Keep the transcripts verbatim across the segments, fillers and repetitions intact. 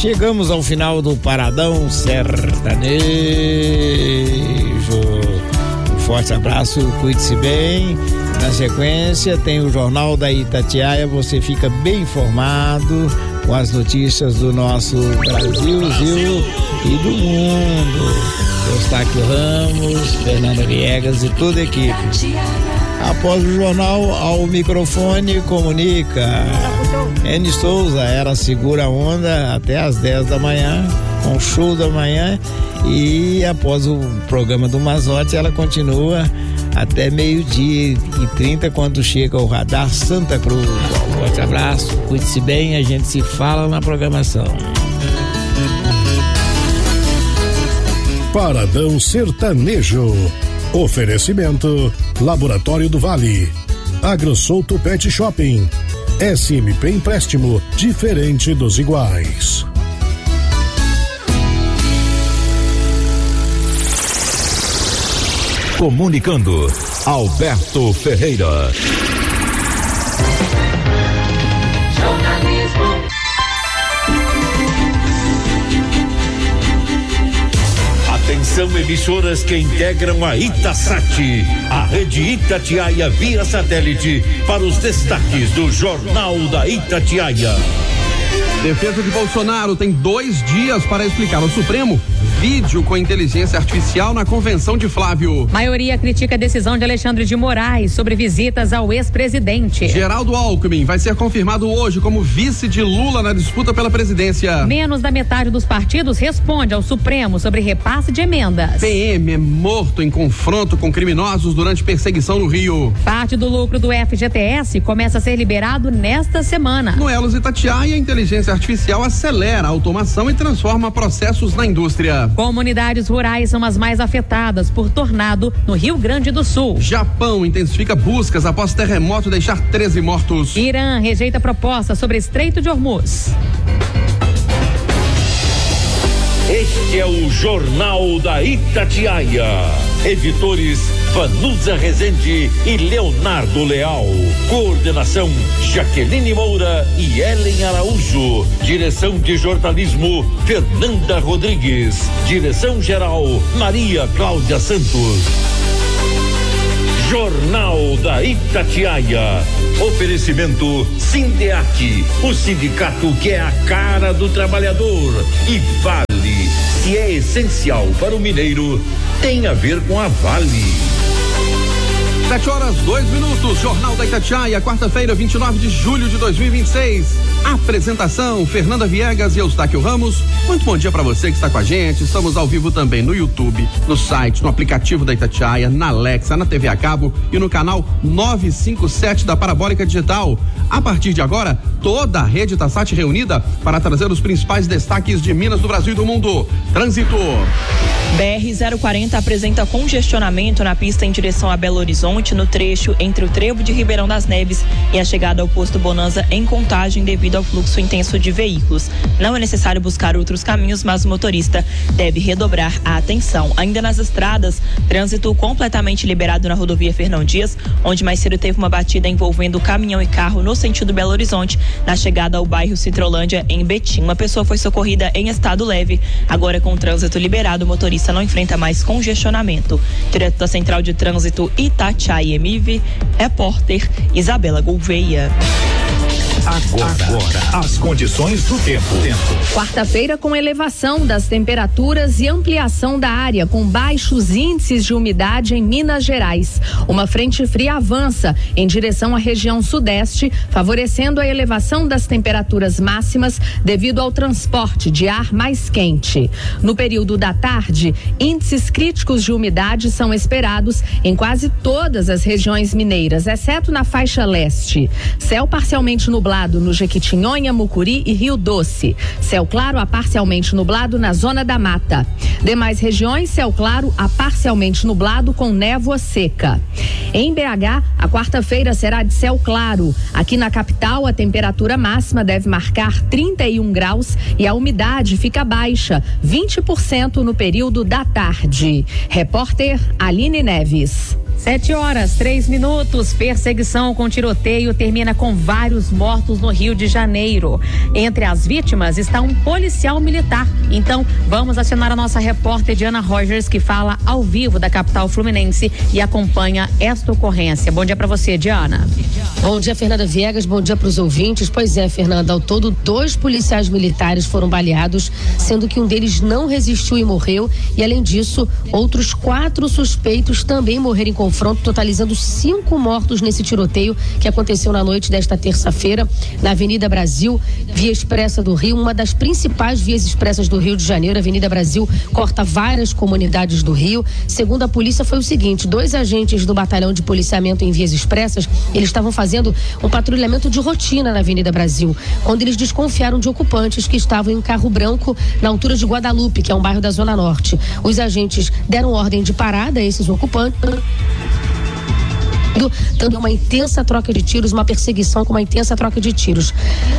chegamos ao final do Paradão Sertanejo. Um forte abraço, cuide-se bem. Na sequência tem o Jornal da Itatiaia, você fica bem informado com as notícias do nosso Brasil, Brasil. e do mundo. Eustáquio Ramos, Fernanda Viegas e toda a equipe. Após o jornal, ao microfone comunica Eni Souza, ela segura a onda até às dez da manhã, com o show da manhã, e após o programa do Mazotti, ela continua até meio-dia e trinta, quando chega o Radar Santa Cruz. Um forte abraço, cuide-se bem, a gente se fala na programação. Paradão Sertanejo. Oferecimento Laboratório do Vale, AgroSouto Pet Shopping, S M P Empréstimo, diferente dos iguais. Comunicando, Alberto Ferreira. Jornalismo. Atenção, emissoras que integram a Itasat, a rede Itatiaia via satélite, para os destaques do Jornal da Itatiaia. Defesa de Bolsonaro tem dois dias para explicar ao Supremo vídeo com inteligência artificial na convenção de Flávio. Maioria critica a decisão de Alexandre de Moraes sobre visitas ao ex-presidente. Geraldo Alckmin vai ser confirmado hoje como vice de Lula na disputa pela presidência. Menos da metade dos partidos responde ao Supremo sobre repasse de emendas. P M é morto em confronto com criminosos durante perseguição no Rio. Parte do lucro do F G T S começa a ser liberado nesta semana. No Elos Itatiaia, a inteligência artificial acelera a automação e transforma processos na indústria. Comunidades rurais são as mais afetadas por tornado no Rio Grande do Sul. Japão intensifica buscas após terremoto deixar treze mortos. Irã rejeita proposta sobre Estreito de Hormuz. Este é o Jornal da Itatiaia. Editores Vanusa Rezende e Leonardo Leal. Coordenação Jaqueline Moura e Ellen Araújo. Direção de jornalismo Fernanda Rodrigues. Direção geral Maria Cláudia Santos. Jornal da Itatiaia. Oferecimento Sindeac, o sindicato que é a cara do trabalhador. E Vale, se é essencial para o mineiro, tem a ver com a Vale. Sete horas, dois minutos, Jornal da Itatiaia, quarta-feira, vinte e nove de julho de dois mil e vinte e seis. Apresentação, Fernanda Viegas e Eustáquio Ramos. Muito bom dia para você que está com a gente. Estamos ao vivo também no YouTube, no site, no aplicativo da Itatiaia, na Alexa, na T V a cabo e no canal novecentos e cinquenta e sete da Parabólica Digital. A partir de agora, toda a rede Itasat reunida para trazer os principais destaques de Minas, do Brasil e do mundo. Trânsito. B R zero quarenta apresenta congestionamento na pista em direção a Belo Horizonte, no trecho entre o trevo de Ribeirão das Neves e a chegada ao posto Bonanza em Contagem, devido ao fluxo intenso de veículos. Não é necessário buscar outros caminhos, mas o motorista deve redobrar a atenção. Ainda nas estradas, trânsito completamente liberado na rodovia Fernão Dias, onde mais cedo teve uma batida envolvendo caminhão e carro no sentido Belo Horizonte, na chegada ao bairro Citrolândia, em Betim. Uma pessoa foi socorrida em estado leve. Agora, com o trânsito liberado, o motorista não enfrenta mais congestionamento. Direto da Central de Trânsito Itatiaia M I V, repórter Isabela Gouveia. Agora, Agora, as condições do tempo. tempo. Quarta-feira com elevação das temperaturas e ampliação da área com baixos índices de umidade em Minas Gerais. Uma frente fria avança em direção à região sudeste, favorecendo a elevação das temperaturas máximas devido ao transporte de ar mais quente. No período da tarde, índices críticos de umidade são esperados em quase todas as regiões mineiras, exceto na faixa leste. Céu parcialmente nublado no Jequitinhonha, Mucuri e Rio Doce. Céu claro a parcialmente nublado na zona da mata. Demais regiões, céu claro a parcialmente nublado com névoa seca. Em B H, a quarta-feira será de céu claro. Aqui na capital, a temperatura máxima deve marcar trinta e um graus e a umidade fica baixa, vinte por cento no período da tarde. Repórter Aline Neves. Sete horas, três minutos. Perseguição com tiroteio termina com vários mortos no Rio de Janeiro. Entre as vítimas está um policial militar. Então, vamos acionar a nossa repórter Diana Rogers, que fala ao vivo da capital fluminense e acompanha esta ocorrência. Bom dia para você, Diana. Bom dia, Fernanda Viegas. Bom dia para os ouvintes. Pois é, Fernanda, ao todo dois policiais militares foram baleados, sendo que um deles não resistiu e morreu. E além disso, outros quatro suspeitos também morreram em confronto, totalizando cinco mortos nesse tiroteio que aconteceu na noite desta terça-feira na Avenida Brasil, via expressa do Rio, uma das principais vias expressas do Rio de Janeiro. A Avenida Brasil corta várias comunidades do Rio. Segundo a polícia, foi o seguinte: dois agentes do batalhão de policiamento em vias expressas, eles estavam fazendo um patrulhamento de rotina na Avenida Brasil, quando eles desconfiaram de ocupantes que estavam em um carro branco na altura de Guadalupe, que é um bairro da Zona Norte. Os agentes deram ordem de parada a esses ocupantes, dando uma intensa troca de tiros, uma perseguição com uma intensa troca de tiros.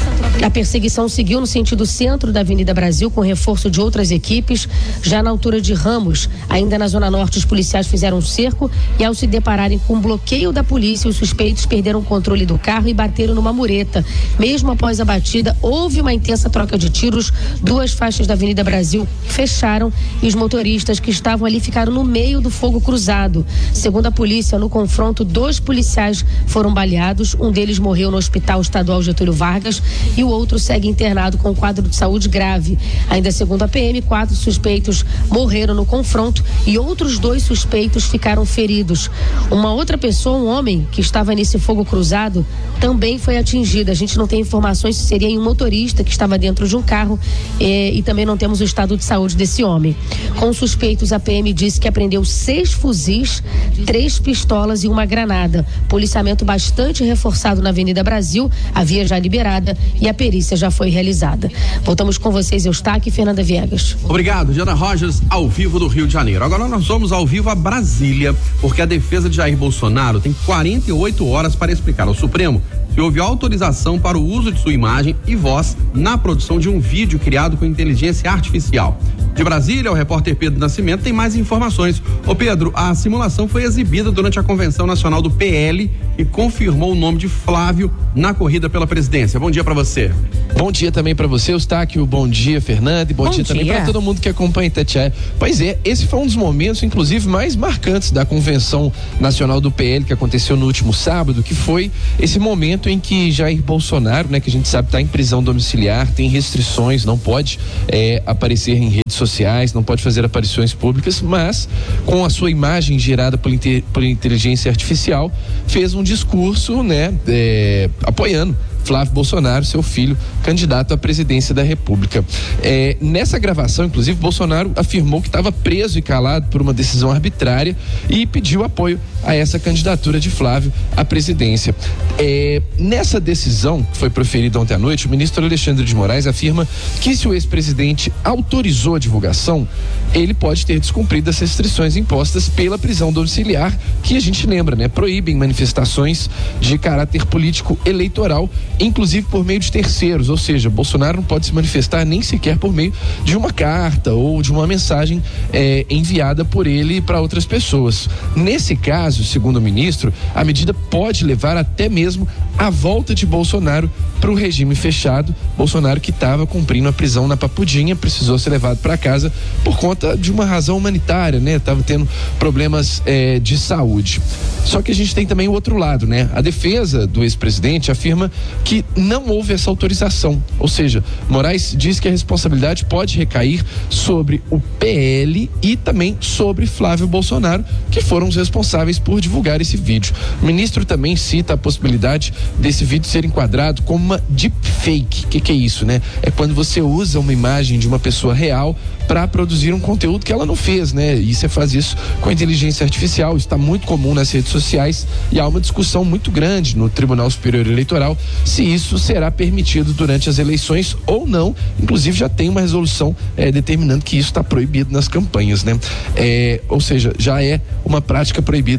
A perseguição seguiu no sentido centro da Avenida Brasil, com reforço de outras equipes. Já na altura de Ramos, ainda na Zona Norte, os policiais fizeram um cerco e, ao se depararem com um bloqueio da polícia, os suspeitos perderam o controle do carro e bateram numa mureta. Mesmo após a batida, houve uma intensa troca de tiros. Duas faixas da Avenida Brasil fecharam e os motoristas que estavam ali ficaram no meio do fogo cruzado. Segundo a polícia, no confronto, dois policiais foram baleados. Um deles morreu no Hospital Estadual Getúlio Vargas e o outro segue internado com quadro de saúde grave. Ainda segundo a P M, quatro suspeitos morreram no confronto e outros dois suspeitos ficaram feridos. Uma outra pessoa, um homem que estava nesse fogo cruzado, também foi atingida. A gente não tem informações se seria um motorista que estava dentro de um carro eh, e também não temos o estado de saúde desse homem. Com os suspeitos, a P M disse que apreendeu seis fuzis, três pistolas e uma granada. Policiamento bastante reforçado na Avenida Brasil, a via já liberada e a perícia já foi realizada. Voltamos com vocês, Eustáquio e Fernanda Viegas. Obrigado, Diana Rogers, ao vivo do Rio de Janeiro. Agora nós vamos ao vivo a Brasília, porque a defesa de Jair Bolsonaro tem quarenta e oito horas para explicar ao Supremo se houve autorização para o uso de sua imagem e voz na produção de um vídeo criado com inteligência artificial. De Brasília, o repórter Pedro Nascimento tem mais informações. Ô Pedro, a simulação foi exibida durante a Convenção Nacional do P L e confirmou o nome de Flávio na corrida pela presidência. Bom dia para você. Bom dia também para você, Eustáquio. Bom dia, Fernanda. E bom, bom dia, dia também para todo mundo que acompanha Itatiaia. Pois é, esse foi um dos momentos, inclusive, mais marcantes da Convenção Nacional do P L que aconteceu no último sábado, que foi esse momento em que Jair Bolsonaro, né, que a gente sabe está em prisão domiciliar, tem restrições, não pode é, aparecer em redes sociais, não pode fazer aparições públicas, mas com a sua imagem gerada por, inter, por inteligência artificial, fez um discurso, né, é, apoiando Flávio Bolsonaro, seu filho, candidato à presidência da República. É, nessa gravação, inclusive, Bolsonaro afirmou que estava preso e calado por uma decisão arbitrária e pediu apoio a essa candidatura de Flávio à presidência. É, nessa decisão que foi proferida ontem à noite, o ministro Alexandre de Moraes afirma que se o ex-presidente autorizou a divulgação, ele pode ter descumprido as restrições impostas pela prisão domiciliar, que a gente lembra, né? Proíbem manifestações de caráter político eleitoral, inclusive por meio de terceiros, ou seja, Bolsonaro não pode se manifestar nem sequer por meio de uma carta ou de uma mensagem eh, enviada por ele para outras pessoas. Nesse caso, segundo o ministro, a medida pode levar até mesmo à volta de Bolsonaro para o regime fechado. Bolsonaro, que estava cumprindo a prisão na Papudinha, precisou ser levado para casa por conta de uma razão humanitária, né? Estava tendo problemas eh, de saúde. Só que a gente tem também o outro lado, né? A defesa do ex-presidente afirma que não houve essa autorização, ou seja, Moraes diz que a responsabilidade pode recair sobre o P L e também sobre Flávio Bolsonaro, que foram os responsáveis por divulgar esse vídeo. O ministro também cita a possibilidade desse vídeo ser enquadrado como uma deepfake. O que, que é isso, né? É quando você usa uma imagem de uma pessoa real para produzir um conteúdo que ela não fez, né? E você faz isso com a inteligência artificial. Isso está muito comum nas redes sociais e há uma discussão muito grande no Tribunal Superior Eleitoral se isso será permitido durante as eleições ou não. Inclusive já tem uma resolução eh, determinando que isso está proibido nas campanhas, né? É, ou seja, já é uma prática proibida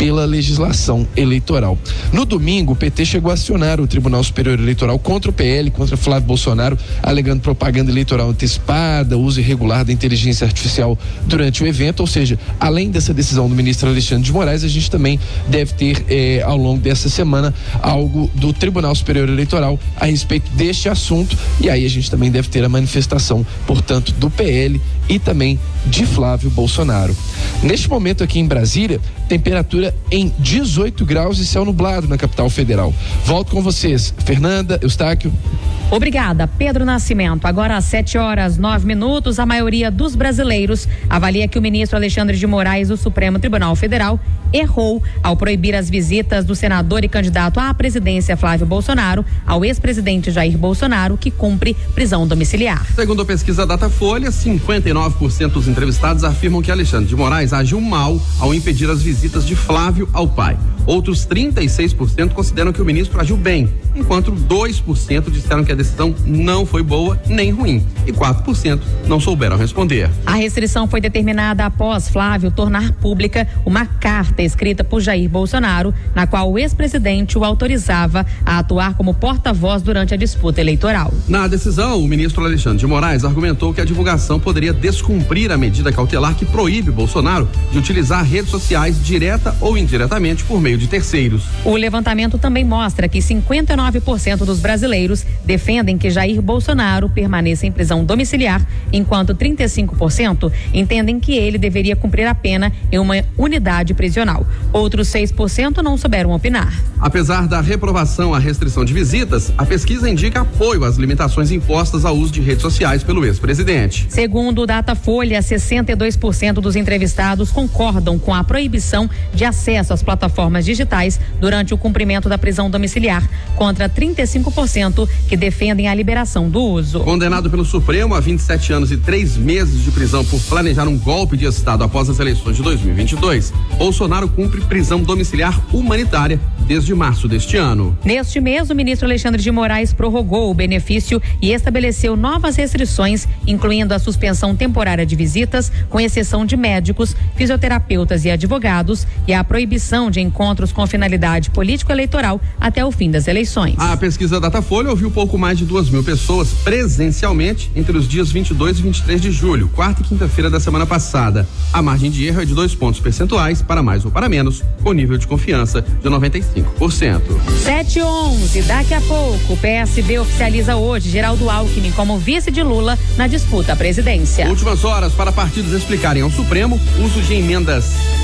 pela legislação eleitoral. No domingo, o P T chegou a acionar o Tribunal Superior Eleitoral contra o P L, contra Flávio Bolsonaro, alegando propaganda eleitoral antecipada, uso irregular da inteligência artificial durante o evento. Ou seja, além dessa decisão do ministro Alexandre de Moraes, a gente também deve ter eh, ao longo dessa semana algo do Tribunal Superior Eleitoral a respeito deste assunto, e aí a gente também deve ter a manifestação, portanto, do P L e também de Flávio Bolsonaro. Neste momento aqui em Brasília, temperatura em dezoito graus e céu nublado na capital federal. Volto com vocês, Fernanda, Eustáquio. Obrigada, Pedro Nascimento. Agora às sete horas, nove minutos, a maioria dos brasileiros avalia que o ministro Alexandre de Moraes do Supremo Tribunal Federal errou ao proibir as visitas do senador e candidato à presidência Flávio Bolsonaro ao ex-presidente Jair Bolsonaro, que cumpre prisão domiciliar. Segundo a pesquisa Datafolha, cinquenta e nove por cento dos entrevistados afirmam que Alexandre de Moraes agiu mal ao impedir as visitas de Flávio ao pai. Outros trinta e seis por cento consideram que o ministro agiu bem, enquanto dois por cento disseram que a decisão não foi boa nem ruim e quatro por cento não souberam responder. A restrição foi determinada após Flávio tornar pública uma carta escrita por Jair Bolsonaro, na qual o ex-presidente o autorizava a atuar como porta-voz durante a disputa eleitoral. Na decisão, o ministro Alexandre de Moraes argumentou que a divulgação poderia descumprir a medida cautelar que proíbe Bolsonaro de utilizar redes sociais direta ou indiretamente por meio de terceiros. O levantamento também mostra que cinquenta e nove por cento dos brasileiros defendem que Jair Bolsonaro permaneça em prisão domiciliar, enquanto trinta e cinco por cento entendem que ele deveria cumprir a pena em uma unidade prisional. Outros seis por cento não souberam opinar. Apesar da reprovação à restrição de visitas, a pesquisa indica apoio às limitações impostas ao uso de redes sociais pelo ex-presidente. Segundo o Datafolha, sessenta e dois por cento dos entrevistados concordam com a proibição de acesso às plataformas digitais durante o cumprimento da prisão domiciliar, contra trinta e cinco por cento que defendem a liberação do uso. Condenado pelo Supremo a vinte e sete anos e três meses de prisão por planejar um golpe de Estado após as eleições de dois mil e vinte e dois, Bolsonaro cumpre prisão domiciliar humanitária desde março deste ano. Neste mês, o ministro Alexandre de Moraes prorrogou o benefício e estabeleceu novas restrições, incluindo a suspensão temporária de visitas, com exceção de médicos, fisioterapeutas e advogados, e a proibição de encontros com finalidade político-eleitoral até o fim das eleições. A pesquisa Datafolha ouviu pouco mais de duas mil pessoas presencialmente entre os dias vinte e dois e vinte e três de julho, quarta e quinta-feira da semana passada. A margem de erro é de dois pontos percentuais, para mais ou para menos, com nível de confiança de noventa e cinco por cento. sete e onze, daqui a pouco, o P S B oficializa hoje Geraldo Alckmin como vice de Lula na disputa à presidência. Últimas horas para partidos explicarem ao Supremo uso de emendas